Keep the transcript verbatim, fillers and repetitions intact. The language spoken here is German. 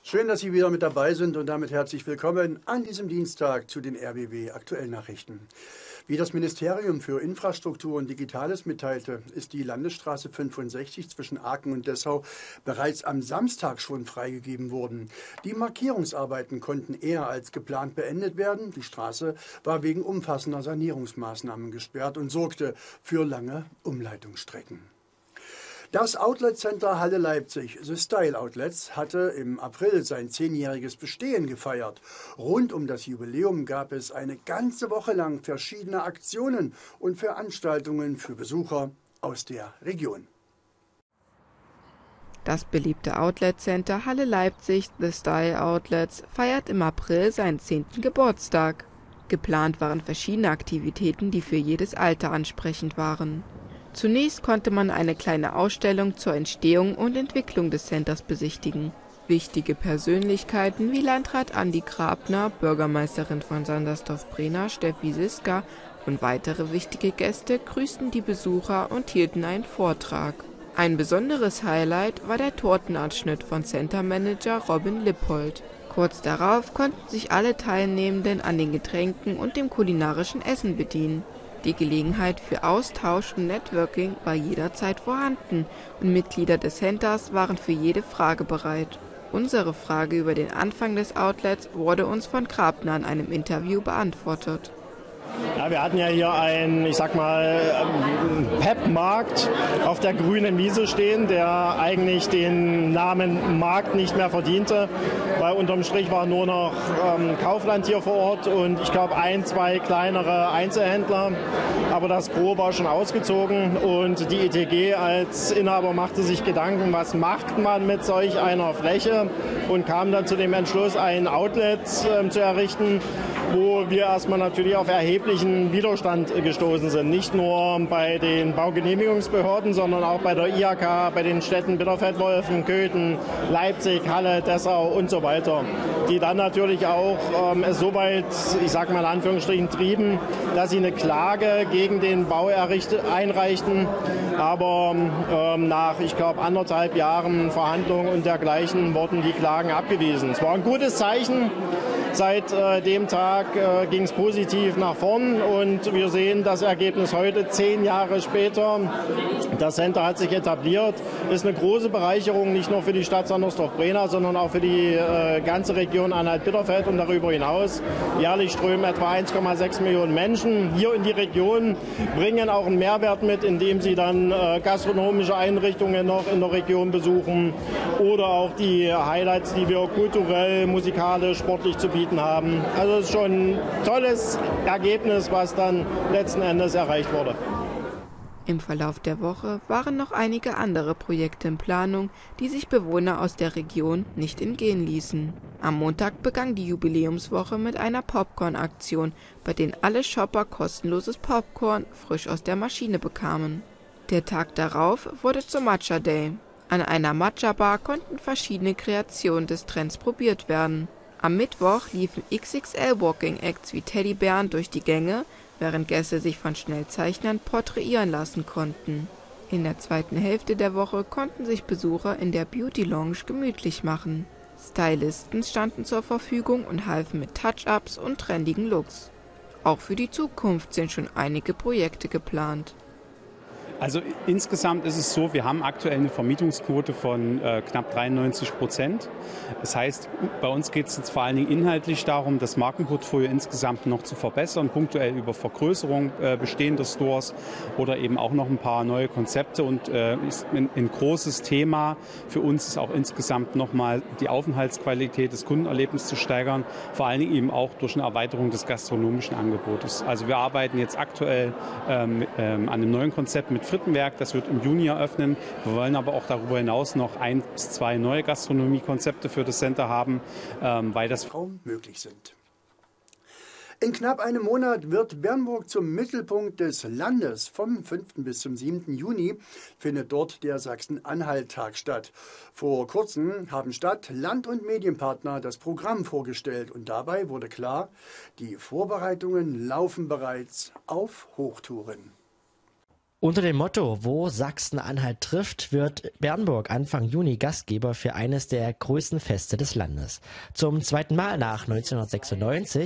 Schön, dass Sie wieder mit dabei sind und damit herzlich willkommen an diesem Dienstag zu den R B W Aktuellnachrichten. Wie das Ministerium für Infrastruktur und Digitales mitteilte, ist die Landesstraße fünfundsechzig zwischen Aachen und Dessau bereits am Samstag schon freigegeben worden. Die Markierungsarbeiten konnten eher als geplant beendet werden. Die Straße war wegen umfassender Sanierungsmaßnahmen gesperrt und sorgte für lange Umleitungsstrecken. Das Outlet Center Halle Leipzig, The Style Outlets, hatte im April sein zehnjähriges Bestehen gefeiert. Rund um das Jubiläum gab es eine ganze Woche lang verschiedene Aktionen und Veranstaltungen für Besucher aus der Region. Das beliebte Outlet Center Halle Leipzig, The Style Outlets, feiert im April seinen zehnten Geburtstag. Geplant waren verschiedene Aktivitäten, die für jedes Alter ansprechend waren. Zunächst konnte man eine kleine Ausstellung zur Entstehung und Entwicklung des Centers besichtigen. Wichtige Persönlichkeiten wie Landrat Andi Grabner, Bürgermeisterin von Sandersdorf-Brena Steffi Siska und weitere wichtige Gäste grüßten die Besucher und hielten einen Vortrag. Ein besonderes Highlight war der Tortenabschnitt von Centermanager Robin Lippold. Kurz darauf konnten sich alle Teilnehmenden an den Getränken und dem kulinarischen Essen bedienen. Die Gelegenheit für Austausch und Networking war jederzeit vorhanden und Mitglieder des Centers waren für jede Frage bereit. Unsere Frage über den Anfang des Outlets wurde uns von Grabner in einem Interview beantwortet. Ja, wir hatten ja hier einen, ich sag mal, Pep-Markt auf der grünen Wiese stehen, der eigentlich den Namen Markt nicht mehr verdiente, weil unterm Strich war nur noch ähm, Kaufland hier vor Ort und ich glaube ein, zwei kleinere Einzelhändler, aber das Gros war schon ausgezogen und die E T G als Inhaber machte sich Gedanken, was macht man mit solch einer Fläche und kam dann zu dem Entschluss, ein Outlet äh, zu errichten, wo wir erstmal natürlich auf erheblichen Widerstand gestoßen sind. Nicht nur bei den Baugenehmigungsbehörden, sondern auch bei der I H K, bei den Städten Bitterfeld-Wolfen, Köthen, Leipzig, Halle, Dessau und so weiter. Die dann natürlich auch ähm, es so weit, ich sage mal in Anführungsstrichen, trieben, dass sie eine Klage gegen den Bau einreichten. Aber ähm, nach, ich glaube, anderthalb Jahren Verhandlungen und dergleichen wurden die Klagen abgewiesen. Es war ein gutes Zeichen. Seit äh, dem Tag äh, ging es positiv nach vorn und wir sehen das Ergebnis heute, zehn Jahre später. Das Center hat sich etabliert, ist eine große Bereicherung, nicht nur für die Stadt Sandersdorf-Brena, sondern auch für die äh, ganze Region Anhalt-Bitterfeld und darüber hinaus. Jährlich strömen etwa eins Komma sechs Millionen Menschen hier in die Region, bringen auch einen Mehrwert mit, indem sie dann äh, gastronomische Einrichtungen noch in der Region besuchen oder auch die Highlights, die wir kulturell, musikalisch, sportlich zu bieten haben. Also es ist schon ein tolles Ergebnis, was dann letzten Endes erreicht wurde. Im Verlauf der Woche waren noch einige andere Projekte in Planung, die sich Bewohner aus der Region nicht entgehen ließen. Am Montag begann die Jubiläumswoche mit einer Popcorn-Aktion, bei der alle Shopper kostenloses Popcorn frisch aus der Maschine bekamen. Der Tag darauf wurde zum Matcha Day. An einer Matcha-Bar konnten verschiedene Kreationen des Trends probiert werden. Am Mittwoch liefen X X L-Walking-Acts wie Teddybären durch die Gänge, während Gäste sich von Schnellzeichnern porträtieren lassen konnten. In der zweiten Hälfte der Woche konnten sich Besucher in der Beauty Lounge gemütlich machen. Stylisten standen zur Verfügung und halfen mit Touch-Ups und trendigen Looks. Auch für die Zukunft sind schon einige Projekte geplant. Also insgesamt ist es so, wir haben aktuell eine Vermietungsquote von äh, knapp dreiundneunzig Prozent. Das heißt, bei uns geht es jetzt vor allen Dingen inhaltlich darum, das Markenportfolio insgesamt noch zu verbessern, punktuell über Vergrößerung äh, bestehender Stores oder eben auch noch ein paar neue Konzepte. Und äh, ist ein, ein großes Thema für uns ist auch insgesamt nochmal die Aufenthaltsqualität des Kundenerlebnisses zu steigern, vor allen Dingen eben auch durch eine Erweiterung des gastronomischen Angebotes. Also wir arbeiten jetzt aktuell ähm, ähm, an einem neuen Konzept mit Frittenwerk, das wird im Juni eröffnen. Wir wollen aber auch darüber hinaus noch ein bis zwei neue Gastronomiekonzepte für das Center haben, ähm, weil das kaum möglich sind. In knapp einem Monat wird Bernburg zum Mittelpunkt des Landes. Vom fünften bis zum siebten Juni findet dort der Sachsen-Anhalt-Tag statt. Vor kurzem haben Stadt, Land und Medienpartner das Programm vorgestellt und dabei wurde klar, die Vorbereitungen laufen bereits auf Hochtouren. Unter dem Motto "Wo Sachsen-Anhalt trifft" wird Bernburg Anfang Juni Gastgeber für eines der größten Feste des Landes. Zum zweiten Mal nach neunzehnhundertsechsundneunzig